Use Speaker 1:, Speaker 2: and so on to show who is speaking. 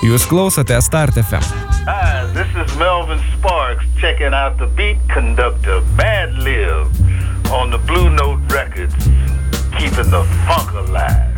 Speaker 1: Jūs klausote Start FM.
Speaker 2: Hi, this is Melvin Sparks checking out the beat conductor Mad Lib on the Blue Note Records, keeping the funk alive.